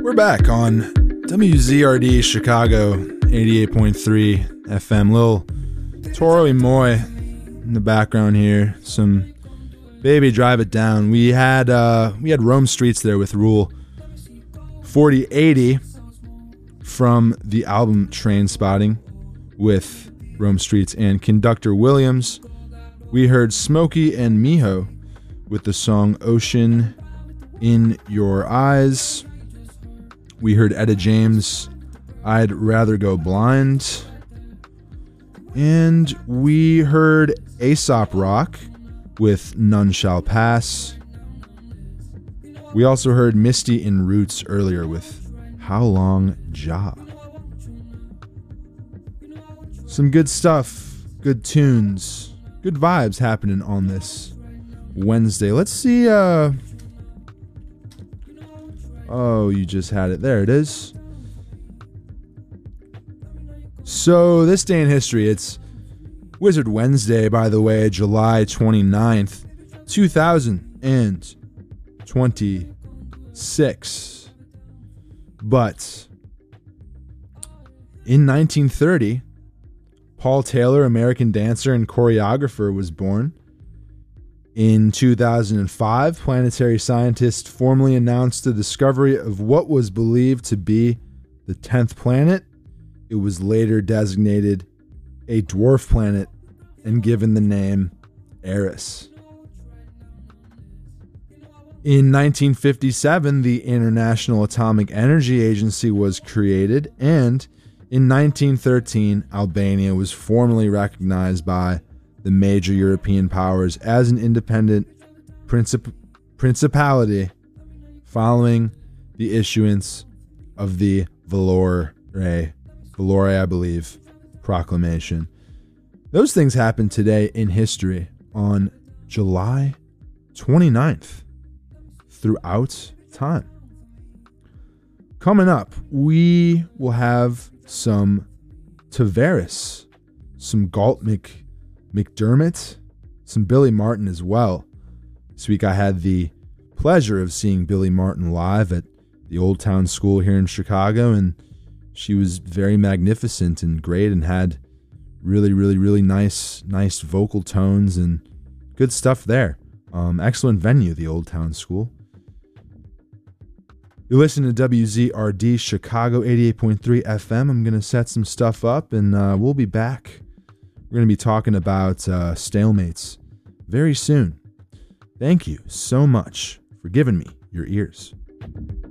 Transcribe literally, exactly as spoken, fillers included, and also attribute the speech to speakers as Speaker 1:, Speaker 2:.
Speaker 1: We're back on W Z R D Chicago eighty-eight point three F M. Lil Toro y Moi in the background here. Some Baby Drive It Down. We had uh, we had Rome Streets there with Rule forty eighty from the album Train Spotting with Rome Streets and Conductor Williams. We heard Smokey and Miho with the song Ocean in Your Eyes. We heard Etta James, I'd Rather Go Blind. And we heard Aesop Rock with None Shall Pass. We also heard Misty in Roots earlier with How Long Ja. Some good stuff, good tunes, good vibes happening on this Wednesday. Let's see, uh... oh, you just had it. There it is. So, this day in history, it's Wizard Wednesday, by the way, July twenty-ninth, two thousand twenty-six. But in nineteen thirty, Paul Taylor, American dancer and choreographer, was born. In two thousand five, planetary scientists formally announced the discovery of what was believed to be the tenth planet. It was later designated a dwarf planet and given the name Eris. In nineteen fifty-seven, the International Atomic Energy Agency was created, and in nineteen thirteen, Albania was formally recognized by the major European powers as an independent princip- principality following the issuance of the Valore, Valore, I believe, proclamation. Those things happened today in history on July twenty-ninth throughout time. Coming up, we will have some Tavares, some Galt Mc McDermott, some Billy Martin as well. This week I had the pleasure of seeing Billy Martin live at the Old Town School here in Chicago, and she was very magnificent and great and had really, really, really nice, nice vocal tones and good stuff there. Um, excellent venue, the Old Town School. You're listening to W Z R D Chicago eighty-eight point three F M. I'm going to set some stuff up, and uh, we'll be back. We're going to be talking about uh, stalemates very soon. Thank you so much for giving me your ears.